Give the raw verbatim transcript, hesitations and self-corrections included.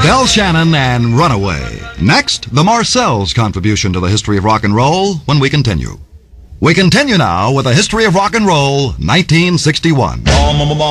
Del Shannon and Runaway. Next, the Marcells' contribution to the history of rock and roll when we continue. We continue now with the history of rock and roll, nineteen sixty-one.